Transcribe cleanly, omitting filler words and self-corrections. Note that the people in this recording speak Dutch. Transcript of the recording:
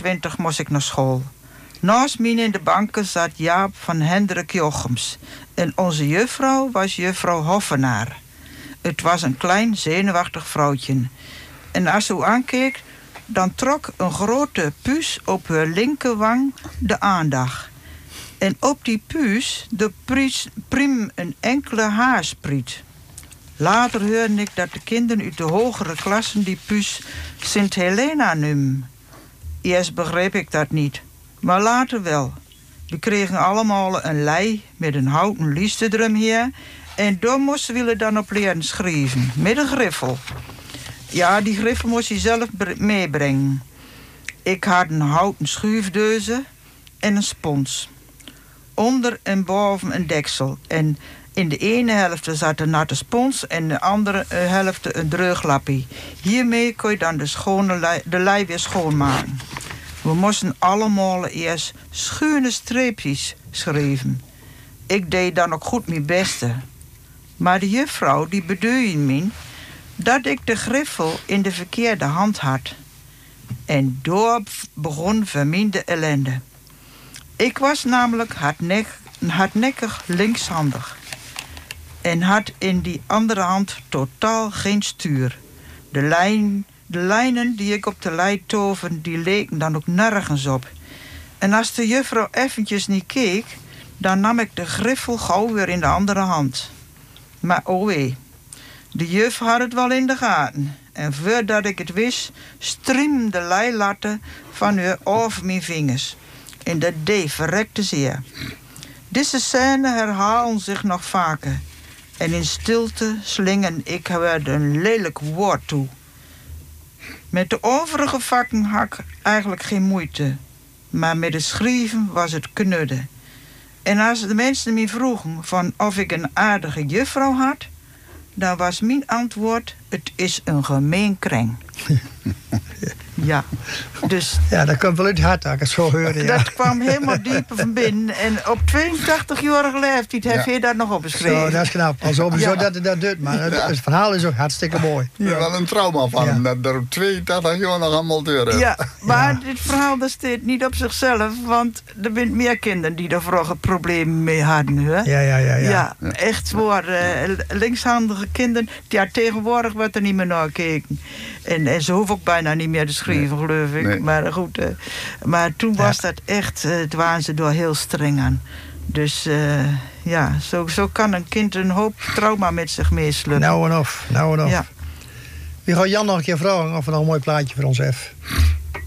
1:20 moest ik naar school. Naast mij in de banken zat Jaap van Hendrik Jochems. En onze juffrouw was juffrouw Hoffenaar. Het was een klein, zenuwachtig vrouwtje. En als ze aankeek, dan trok een grote puus op haar linkerwang de aandacht. En op die puus de priem een enkele haarspriet. Later hoorde ik dat de kinderen uit de hogere klassen die puus Sint Helena noemen. Eerst begreep ik dat niet, maar later wel. We kregen allemaal een lei met een houten lieste eromheen en daar moesten we dan op leren schrijven, met een griffel. Ja, die griffel moest je zelf meebrengen. Ik had een houten schuifdeuze en een spons. Onder en boven een deksel. En in de ene helft zat een natte spons en in de andere helft een dreuglapje. Hiermee kon je dan de lei weer schoonmaken. We moesten allemaal eerst schuine streepjes schrijven. Ik deed dan ook goed mijn beste. Maar de juffrouw die beduidde me dat ik de griffel in de verkeerde hand had. En door begon verminde ellende. Ik was namelijk hardnekkig linkshandig. En had in die andere hand totaal geen stuur. De lijnen die ik op de lei toven, die leken dan ook nergens op. En als de juffrouw eventjes niet keek, dan nam ik de griffel gauw weer in de andere hand. Maar oh wee, de juf had het wel in de gaten. En voordat ik het wist, striemde de leilatten van haar over mijn vingers. En dat deed verrekte zeer. Deze scène herhalen zich nog vaker. En in stilte slingen ik haar een lelijk woord toe. Met de overige vakken had ik eigenlijk geen moeite. Maar met het schrijven was het knudden. En als de mensen me vroegen van of ik een aardige juffrouw had, dan was mijn antwoord: het is een gemeen kreng. Ja, dus... Ja, dat komt wel uit het hart, als ik het zo hoorde. Ja. Dat kwam helemaal diep van binnen. En op 82-jarige leeftijd heeft hij dat nog opgeschreven. Zo, dat is knap. Al sowieso dat hij dat doet, maar het verhaal is ook hartstikke mooi. Er is wel een trauma van hem, dat er op 82 jaar nog allemaal deuren. Ja, maar dit verhaal dat staat niet op zichzelf, want er zijn meer kinderen die er vroeger problemen mee hadden. Hè? Ja, echt voor linkshandige kinderen, ja, tegenwoordig wordt er niet meer naar gekeken. En ze hoeven ook bijna niet meer te schrijven, geloof ik. Nee. Maar goed, maar toen was dat echt, het waren ze door heel streng aan. Dus ja, zo kan een kind een hoop trauma met zich meeslepen. Nou en of. Ja. We gaan Jan nog een keer vragen of er nog een mooi plaatje voor ons heeft.